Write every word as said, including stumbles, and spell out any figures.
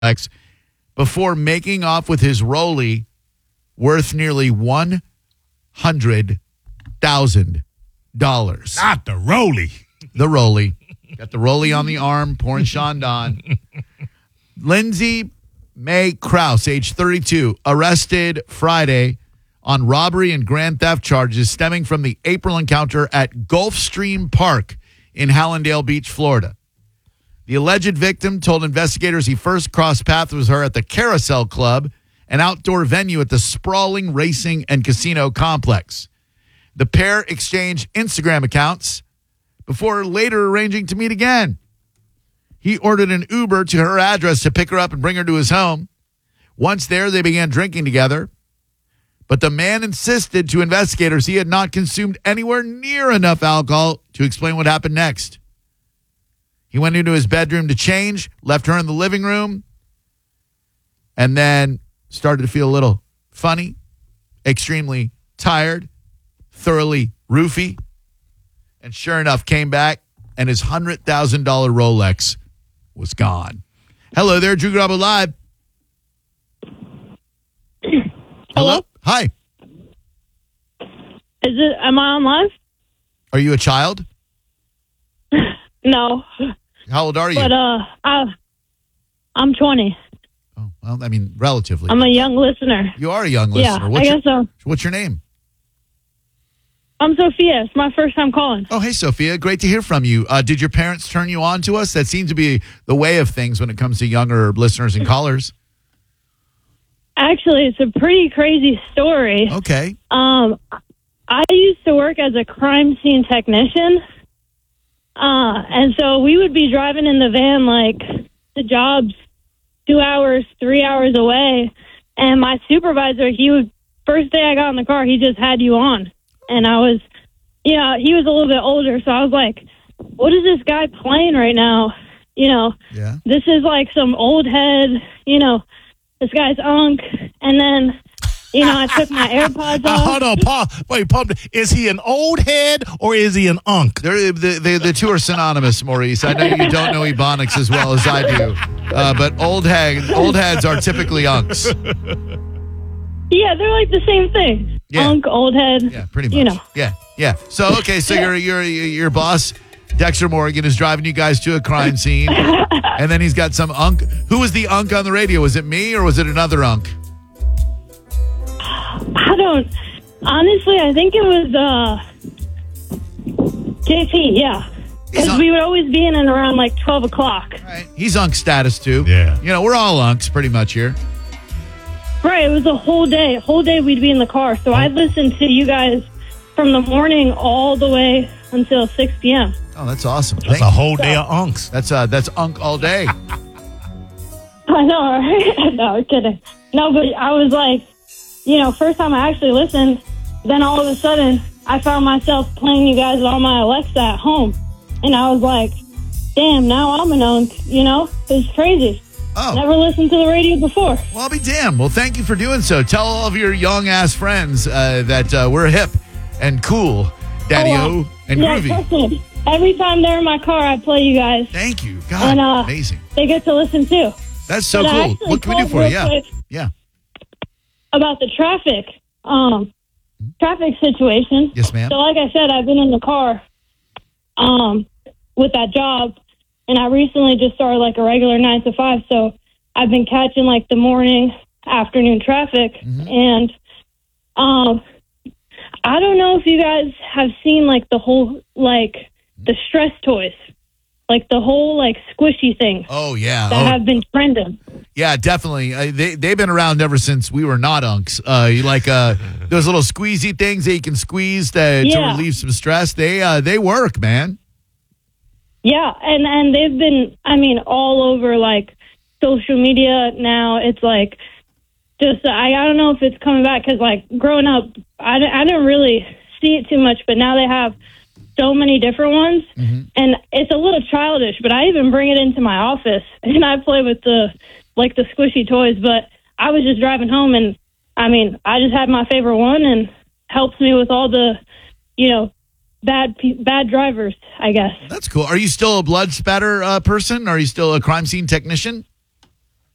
Rolex before making off with his Rollie worth nearly one hundred thousand dollars. Not the Rollie. The Rollie. Got the Rollie on the arm, pouring Chandon. Lindsay May Krause, age thirty-two, arrested Friday on robbery and grand theft charges stemming from the April encounter at Gulfstream Park in Hallandale Beach, Florida. The alleged victim told investigators he first crossed paths with her at the Carousel Club, an outdoor venue at the sprawling racing and casino complex. The pair exchanged Instagram accounts before later arranging to meet again. He ordered an Uber to her address to pick her up and bring her to his home. Once there, they began drinking together. But the man insisted to investigators he had not consumed anywhere near enough alcohol to explain what happened next. He went into his bedroom to change, left her in the living room, and then started to feel a little funny, extremely tired, thoroughly roofy, and sure enough came back, and his one hundred thousand dollars Rolex was gone. Hello there, Drew Garabo Live. Hello? Hi. Is it, am I on live? Are you a child? No. How old are you? But, uh, I, I'm twenty. Oh, well, I mean, relatively. I'm a young listener. You are a young listener. Yeah, What's I your, guess so. What's your name? I'm Sophia. It's my first time calling. Oh, hey, Sophia. Great to hear from you. Uh, did your parents turn you on to us? That seems to be the way of things when it comes to younger listeners and callers. Actually, it's a pretty crazy story. Okay. Um, I used to work as a crime scene technician. Uh, and so we would be driving in the van, like, the job's two hours, three hours away. And my supervisor, he would, first day I got in the car, he just had you on. And I was, you know, he was a little bit older, so I was like, what is this guy playing right now? You know, yeah. This is like some old head, you know, this guy's unk. And then, you know, I took my AirPods Uh, off. hold on, Paul. Wait, Paul. Is he an old head or is he an unk? They're, the, the, the two are synonymous, Maurice. I know you don't know Ebonics as well as I do. Uh, but old, hag, old heads are typically unks. Yeah, they're like the same thing. Yeah. Unk, old head. Yeah, pretty much. You know. Yeah, yeah. So, okay, so your your your boss, Dexter Morgan, is driving you guys to a crime scene, and then he's got some unk. Who was the unk on the radio? Was it me or was it another unk? I don't, honestly, I think it was uh, J P, yeah. Because we would always be in and around like twelve o'clock. Right. He's unk status too. Yeah. You know, we're all unks pretty much here. Right, it was a whole day. A whole day we'd be in the car. So I'd listen to you guys from the morning all the way until six p.m. Oh, that's awesome. That's Thank a you. whole day of unks. That's uh, that's unk all day. I know, right? No, I'm kidding. No, but I was like, you know, first time I actually listened, then all of a sudden I found myself playing you guys on my Alexa at home. And I was like, damn, now I'm an unk, you know? It's crazy. Oh. Never listened to the radio before. Well, I'll be damned. Well, thank you for doing so. Tell all of your young-ass friends uh, that uh, we're hip and cool, Daddy-O, Oh, uh, and yeah, groovy. trust me. Every time they're in my car, I play you guys. Thank you. God, And uh, amazing. they get to listen too. That's so but I cool. actually What can we do called for you? real Yeah. quick Yeah. About the traffic, um, traffic situation. Yes, ma'am. So like I said, I've been in the car um, with that job, and I recently just started like a regular nine to five. So I've been catching like the morning, afternoon traffic, Mm-hmm. and um, I don't know if you guys have seen like the whole like the stress toys, like the whole like squishy things Oh, yeah. that Oh, have been trending. yeah, definitely. Uh, they, they've been around ever since we were not unks. Uh, you like uh, those little squeezy things that you can squeeze to, to Yeah. relieve some stress. They uh, they work, man. Yeah, and and they've been, I mean, all over like social media now. It's like just I, I don't know if it's coming back because like growing up, I, di- I didn't really see it too much, but now they have so many different ones, Mm-hmm. and it's a little childish. But I even bring it into my office and I play with the like the squishy toys. But I was just driving home, and I mean, I just had my favorite one, and helps me with all the, you know. Bad pe- bad drivers, I guess. That's cool. Are you still a blood spatter uh, person? Are you still a crime scene technician?